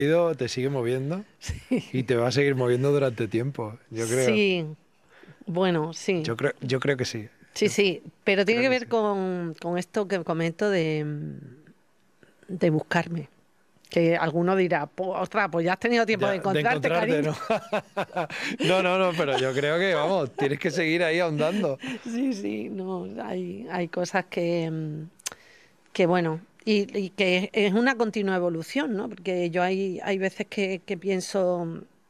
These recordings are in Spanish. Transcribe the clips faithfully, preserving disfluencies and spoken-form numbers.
te sigue moviendo Sí. y te va a seguir moviendo durante tiempo, yo creo. Sí, bueno, sí. Yo creo, yo creo que sí. Sí, Yo sí, pero tiene creo que que ver sí. con, con esto que comento de, de buscarme. Que alguno dirá, pues, ostras, pues ya has tenido tiempo de Ya, de encontrarte, encontrarte, cariño. ¿no? No, no, no, pero yo creo que, vamos, tienes que seguir ahí ahondando. Sí, sí, no, hay, hay cosas que, mm, que bueno, y, y que es una continua evolución, ¿no? Porque yo hay, hay veces que, que pienso,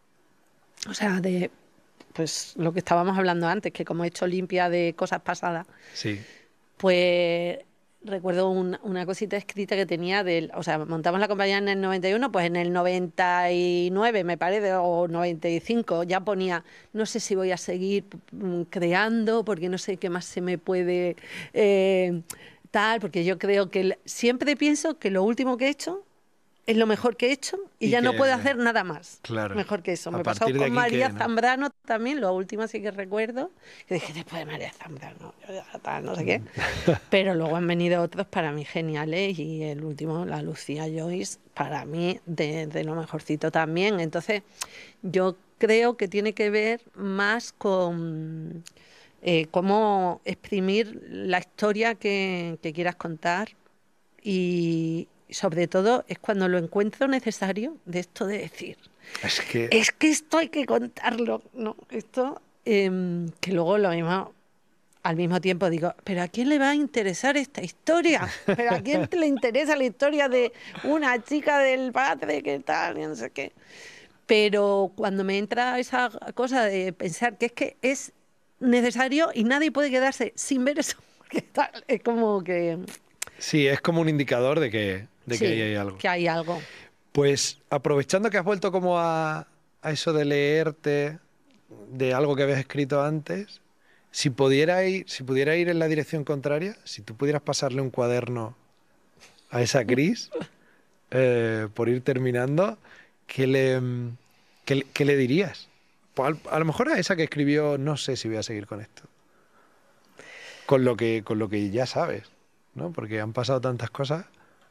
o sea, de, pues lo que estábamos hablando antes, que como he hecho limpia de cosas pasadas, Sí, pues recuerdo un- una cosita escrita que tenía del, o sea, montamos la compañía en el noventa y uno, pues en el noventa y nueve me parece, o noventa y cinco, ya ponía, no sé si voy a seguir mm, creando, porque no sé qué más se me puede eh, tal, porque yo creo que el- siempre pienso que lo último que he hecho es lo mejor que he hecho y y ya no puedo que, hacer nada más claro, mejor que eso. a Me pasó partir de con aquí María que, ¿no? Zambrano también, lo último sí que recuerdo, que dije, después de María Zambrano, yo ya tal, no sé qué. Pero luego han venido otros para mí geniales y el último, la Lucía Joyce, para mí de, de lo mejorcito también. Entonces, yo creo que tiene que ver más con eh, cómo exprimir la historia que, que quieras contar y sobre todo es cuando lo encuentro necesario de esto de decir, Es que, es que esto hay que contarlo, ¿no? Esto, em, que luego lo mismo, al mismo tiempo digo, ¿pero a quién le va a interesar esta historia? ¿Pero a quién le interesa la historia de una chica del padre que tal, y no sé qué? Pero cuando me entra esa cosa de pensar que es que es necesario y nadie puede quedarse sin ver eso, porque tal, es como que sí, es como un indicador de que, de que ahí sí, hay algo. que hay algo. Pues aprovechando que has vuelto como a, a eso de leerte, de algo que habías escrito antes, si pudiera ir, si pudiera ir en la dirección contraria, si tú pudieras pasarle un cuaderno a esa Cris, eh, por ir terminando, ¿qué le, mm, qué, le qué le dirías? Pues al- a lo mejor a esa que escribió, no sé si voy a seguir con esto. Con lo que, con lo que ya sabes, ¿no? Porque han pasado tantas cosas.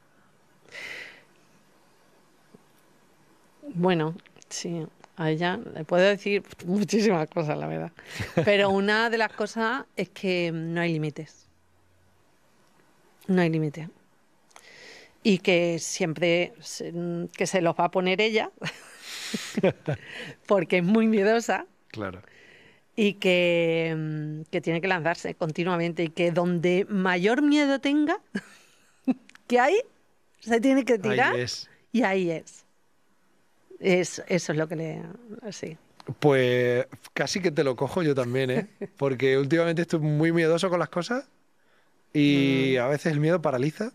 Bueno, sí, a ella le puedo decir muchísimas cosas, la verdad. Pero una de las cosas es que no hay límites. No hay límites. Y que siempre se, que se los va a poner ella, porque es muy miedosa, Claro. y que, mm, que tiene que lanzarse continuamente. Y que donde mayor miedo tenga, que hay, se tiene que Ahí tirar es. y ahí es. Es eso es lo que le. Sí. Pues casi que te lo cojo yo también, ¿eh? Porque últimamente estoy muy miedoso con las cosas y Mm. a veces el miedo paraliza,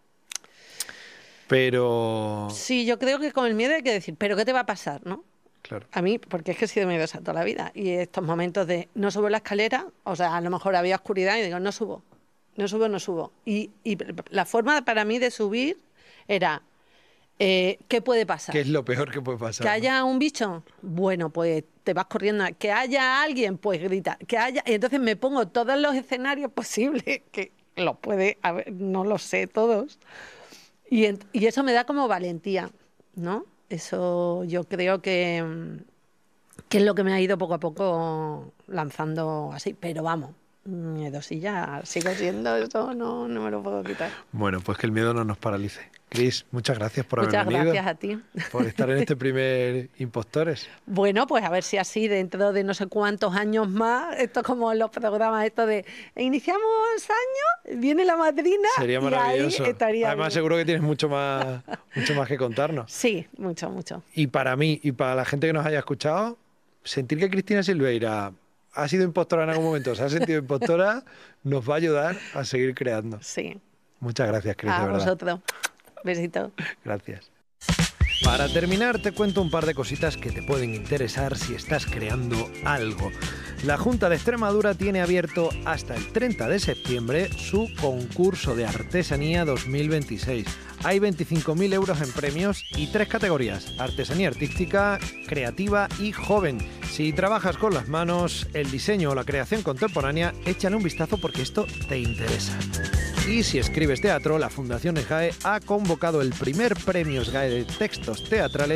pero Sí, yo creo que con el miedo hay que decir, ¿pero qué te va a pasar, no? claro, A mí, porque es que he sido miedosa toda la vida. Y estos momentos de no subo la escalera, o sea, a lo mejor había oscuridad y digo, no subo, no subo, no subo. Y, y la forma para mí de subir era, eh, ¿qué puede ¿qué pasar? es lo peor que puede ¿Que pasar, no? haya un bicho? Bueno, pues te vas corriendo. ¿Que haya alguien? Pues grita. ¿Que haya? Y entonces me pongo todos los escenarios posibles, que los puede haber, no los sé todos. Y, en- y eso me da como valentía, ¿no? Eso yo creo que, mm, que es lo que me ha ido poco a poco lanzando así. Pero vamos, miedosilla sigo siendo, eso no, no me lo puedo quitar. Bueno, pues que el miedo no nos paralice. Cris, muchas gracias por haber Muchas venido, gracias a ti. por estar en este primer Impostores. Bueno, pues a ver si así dentro de no sé cuántos años más, esto es como los programas, esto de iniciamos año, viene la madrina Sería y ahí maravilloso. estaría Además, bien. seguro que tienes mucho más, mucho más que contarnos. Sí, mucho, mucho. Y para mí y para la gente que nos haya escuchado, sentir que Cristina Silveira ha sido impostora en algún momento, se ha sentido impostora, nos va a ayudar a seguir creando. Sí. Muchas gracias, Cris, de A verdad. vosotros. Besito. Gracias. Para terminar, te cuento un par de cositas que te pueden interesar si estás creando algo. La Junta de Extremadura tiene abierto hasta el treinta de septiembre su concurso de artesanía dos mil veintiséis. Hay veinticinco mil euros en premios y tres categorías: artesanía artística, creativa y joven. Si trabajas con las manos, el diseño o la creación contemporánea, échale un vistazo porque esto te interesa. Y si escribes teatro, la Fundación SGAE ha convocado el primer premio SGAE de textos teatrales